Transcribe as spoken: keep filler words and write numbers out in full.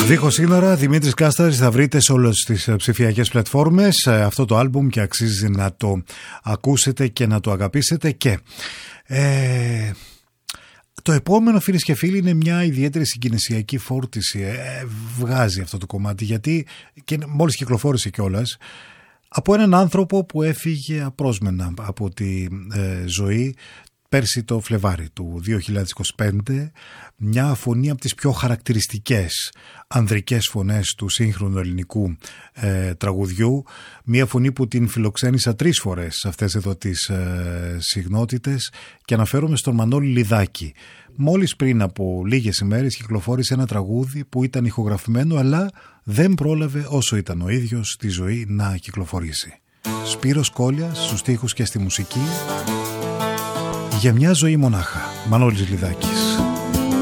Δίχως σύνορα, Δημήτρης Κάσταρης, θα βρείτε σε όλες τις ψηφιακές πλατφόρμες αυτό το άλμπουμ και αξίζει να το ακούσετε και να το αγαπήσετε. Και ε, το επόμενο, φίλες και φίλοι, είναι μια ιδιαίτερη συγκινησιακή φόρτιση. Ε, βγάζει αυτό το κομμάτι, γιατί και μόλις κυκλοφόρησε κιόλας, από έναν άνθρωπο που έφυγε απρόσμενα από τη ε, ζωή πέρσι το Φλεβάρι του δύο χιλιάδες είκοσι πέντε, μια φωνή από τις πιο χαρακτηριστικές ανδρικές φωνές του σύγχρονου ελληνικού ε, τραγουδιού, μια φωνή που την φιλοξένησα τρεις φορές σε αυτές εδώ τις ε, συγνότητες, και αναφέρομαι στον Μανώλη Λιδάκη. Μόλις πριν από λίγες ημέρες κυκλοφόρησε ένα τραγούδι που ήταν ηχογραφημένο, αλλά δεν πρόλαβε όσο ήταν ο ίδιος στη ζωή να κυκλοφορήσει. Σπύρος Κόλλιας στους στίχους και στη μουσική. Για μια ζωή μονάχα, Μανώλης Λιδάκης.